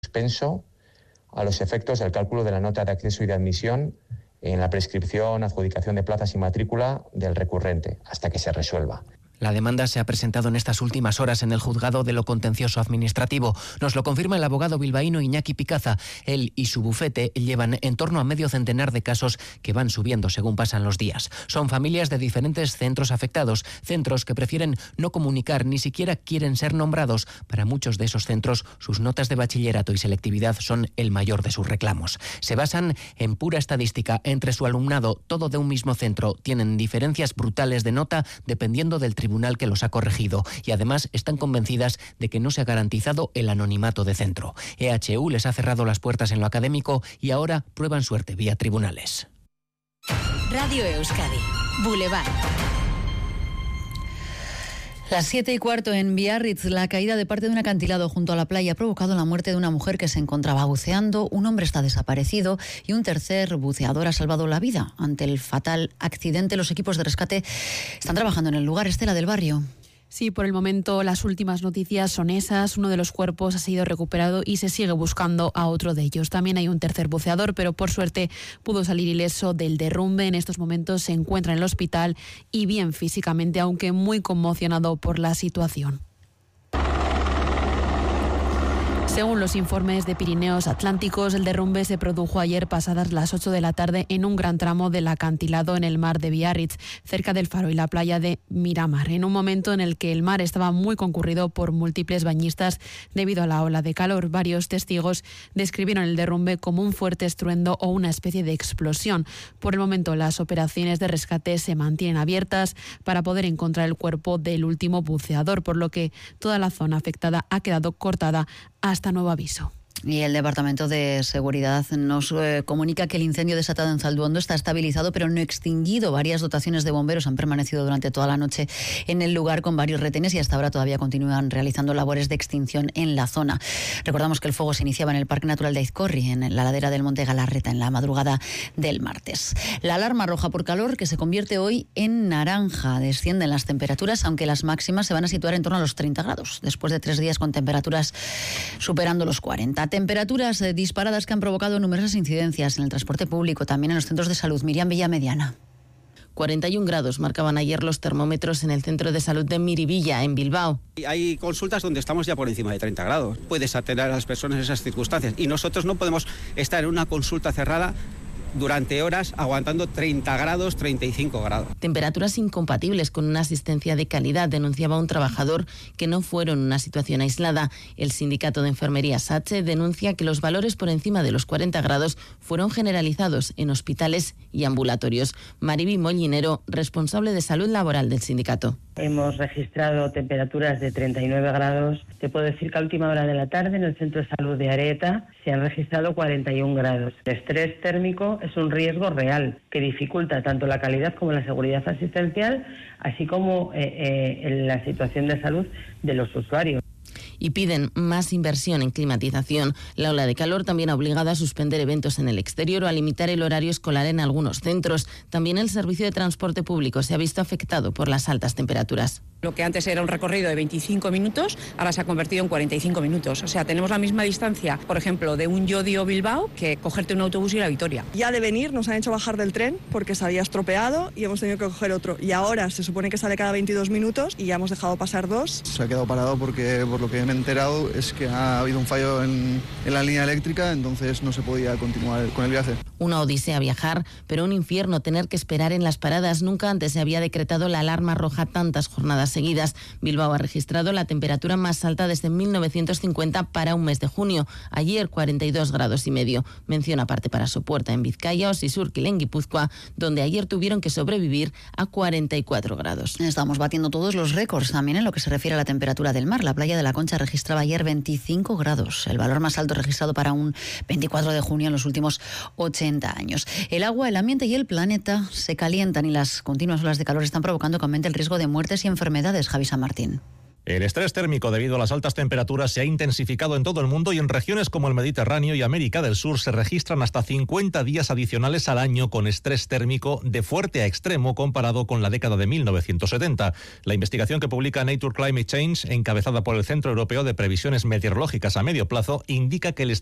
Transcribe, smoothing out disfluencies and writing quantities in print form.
suspenso a los efectos del cálculo de la nota de acceso y de admisión en la prescripción, adjudicación de plazas y matrícula del recurrente, hasta que se resuelva. La demanda se ha presentado en estas últimas horas en el Juzgado de lo Contencioso Administrativo. Nos lo confirma el abogado bilbaíno Iñaki Picaza. Él y su bufete llevan en torno a medio centenar de casos que van subiendo según pasan los días. Son familias de diferentes centros afectados, centros que prefieren no comunicar, ni siquiera quieren ser nombrados. Para muchos de esos centros, sus notas de bachillerato y selectividad son el mayor de sus reclamos. Se basan en pura estadística. Entre su alumnado, todo de un mismo centro, tienen diferencias brutales de nota dependiendo del tribunal que los ha corregido, y además están convencidas de que no se ha garantizado el anonimato de centro. EHU les ha cerrado las puertas en lo académico y ahora prueban suerte vía tribunales. Radio Euskadi, Boulevard. Las 7:15 en Biarritz, la caída de parte de un acantilado junto a la playa ha provocado la muerte de una mujer que se encontraba buceando, un hombre está desaparecido y un tercer buceador ha salvado la vida. Ante el fatal accidente, los equipos de rescate están trabajando en el lugar. Estela del Barrio. Sí, por el momento las últimas noticias son esas. Uno de los cuerpos ha sido recuperado y se sigue buscando a otro de ellos. También hay un tercer buceador, pero por suerte pudo salir ileso del derrumbe. En estos momentos se encuentra en el hospital y bien físicamente, aunque muy conmocionado por la situación. Según los informes de Pirineos Atlánticos, el derrumbe se produjo ayer pasadas las 8 de la tarde en un gran tramo del acantilado en el mar de Biarritz, cerca del faro y la playa de Miramar, en un momento en el que el mar estaba muy concurrido por múltiples bañistas debido a la ola de calor. Varios testigos describieron el derrumbe como un fuerte estruendo o una especie de explosión. Por el momento, las operaciones de rescate se mantienen abiertas para poder encontrar el cuerpo del último buceador, por lo que toda la zona afectada ha quedado cortada hasta nuevo aviso. Y el Departamento de Seguridad nos comunica que el incendio desatado en Zalduondo está estabilizado pero no extinguido. Varias dotaciones de bomberos han permanecido durante toda la noche en el lugar con varios retenes y hasta ahora todavía continúan realizando labores de extinción en la zona. Recordamos que el fuego se iniciaba en el Parque Natural de Aizkorri, en la ladera del Monte Galarreta, en la madrugada del martes. La alarma roja por calor, que se convierte hoy en naranja. Descienden las temperaturas, aunque las máximas se van a situar en torno a los 30 grados, después de 3 días con temperaturas superando los 40. Temperaturas disparadas que han provocado numerosas incidencias en el transporte público, también en los centros de salud. Miriam Villamediana. 41 grados marcaban ayer los termómetros en el centro de salud de Miribilla, en Bilbao. Hay consultas donde estamos ya por encima de 30 grados. Puedes atender a las personas en esas circunstancias y nosotros no podemos estar en una consulta cerrada durante horas aguantando 30 grados, 35 grados. Temperaturas incompatibles con una asistencia de calidad, denunciaba un trabajador, que no fueron una situación aislada. El sindicato de enfermería SACHE denuncia que los valores por encima de los 40 grados fueron generalizados en hospitales y ambulatorios. Mariby Mollinero, responsable de salud laboral del sindicato. Hemos registrado temperaturas de 39 grados. Te puedo decir que a última hora de la tarde en el Centro de Salud de Areta se han registrado 41 grados. El estrés térmico es un riesgo real que dificulta tanto la calidad como la seguridad asistencial, así como la situación de salud de los usuarios. Y piden más inversión en climatización. La ola de calor también ha obligado a suspender eventos en el exterior o a limitar el horario escolar en algunos centros. También el servicio de transporte público se ha visto afectado por las altas temperaturas. Lo que antes era un recorrido de 25 minutos, ahora se ha convertido en 45 minutos. O sea, tenemos la misma distancia, por ejemplo, de un Llodio Bilbao que cogerte un autobús y ir a Vitoria. Ya de venir nos han hecho bajar del tren porque se había estropeado y hemos tenido que coger otro. Y ahora se supone que sale cada 22 minutos y ya hemos dejado pasar 2. Se ha quedado parado porque, por lo que me he enterado, es que ha habido un fallo en la línea eléctrica, entonces no se podía continuar con el viaje. Una odisea viajar, pero un infierno tener que esperar en las paradas. Nunca antes se había decretado la alarma roja tantas jornadas seguidas. Bilbao ha registrado la temperatura más alta desde 1950 para un mes de junio. Ayer 42 grados y medio. Mención aparte para Sopuerta en Vizcaya o Sisurquil en Guipúzcoa, donde ayer tuvieron que sobrevivir a 44 grados. Estamos batiendo todos los récords también en lo que se refiere a la temperatura del mar. La playa de la Concha registraba ayer 25 grados, el valor más alto registrado para un 24 de junio en los últimos 80 años. El agua, el ambiente y el planeta se calientan y las continuas olas de calor están provocando que aumente el riesgo de muertes y enfermedades. Javi San Martín. El estrés térmico debido a las altas temperaturas se ha intensificado en todo el mundo y en regiones como el Mediterráneo y América del Sur se registran hasta 50 días adicionales al año con estrés térmico de fuerte a extremo comparado con la década de 1970. La investigación que publica Nature Climate Change, encabezada por el Centro Europeo de Previsiones Meteorológicas a Medio Plazo, indica que el